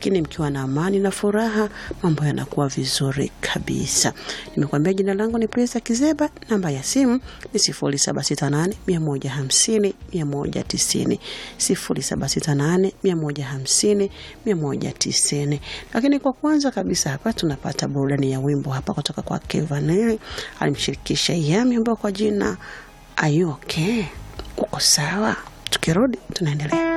lakini mkiwa na amani na furaha mambo yanakuwa vizuri kabisa. Nimekuambia jina langu ni Presa Kizeba, namba ya simu ni 0768 150 190, 0768 150 190. Lakini kwa kwanza kabisa hapa tunapata burudani ya wimbo hapa kutoka kwa Kevanel, alimshirikisha Yami ambao kwa jina Are You Okay? Uko sawa? Tukirudi tunaendelea.